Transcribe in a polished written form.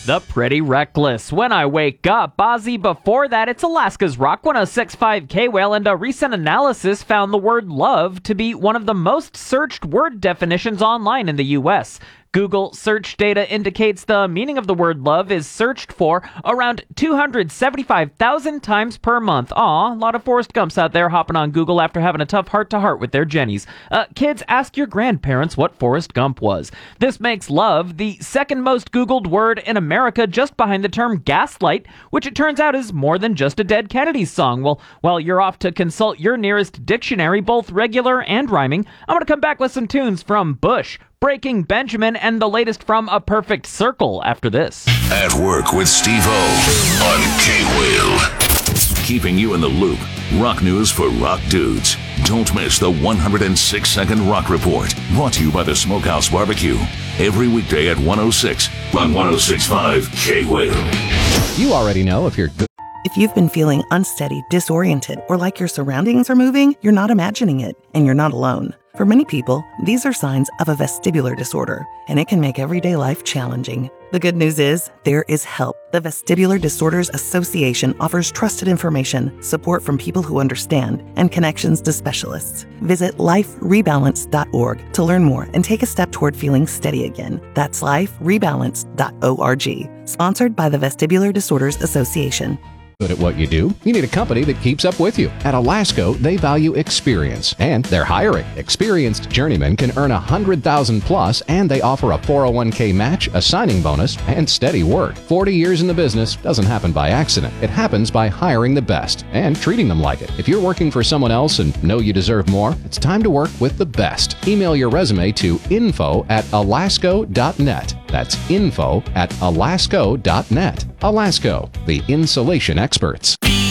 The Pretty Reckless. When I Wake Up. Ozzy before that, it's Alaska's Rock 106.5 K-Whale, and a recent analysis found the word love to be one of the most searched word definitions online in the U.S. Google search data indicates the meaning of the word love is searched for around 275,000 times per month. Aw, a lot of Forrest Gumps out there hopping on Google after having a tough heart-to-heart with their Jennies. Kids, ask your grandparents what Forrest Gump was. This makes love the second most Googled word in America, just behind the term gaslight, which it turns out is more than just a Dead Kennedys song. Well, while you're off to consult your nearest dictionary, both regular and rhyming, I'm going to come back with some tunes from Bush, Breaking Benjamin, and the latest from A Perfect Circle after this. At Work with Steve-O on K-Whale. Keeping you in the loop. Rock news for rock dudes. Don't miss the 106-second Rock Report. Brought to you by the Smokehouse Barbecue. Every weekday at 106 on 106.5 K-Whale. You already know if you're good. If you've been feeling unsteady, disoriented, or like your surroundings are moving, you're not imagining it, and you're not alone. For many people, these are signs of a vestibular disorder, and it can make everyday life challenging. The good news is, there is help. The Vestibular Disorders Association offers trusted information, support from people who understand, and connections to specialists. Visit liferebalance.org to learn more and take a step toward feeling steady again. That's liferebalance.org. Sponsored by the Vestibular Disorders Association. Good at what you do, you need a company that keeps up with you. At Alaska, they value experience, and they're hiring. Experienced journeymen can earn $100,000 plus, and they offer a 401k match, a signing bonus, and steady work. 40 years in the business doesn't happen by accident. It happens by hiring the best and treating them like it. If you're working for someone else and know you deserve more, it's time to work with the best. Email your resume to info@alasco.net. That's info@alasco.net. Alasco, the insulation experts.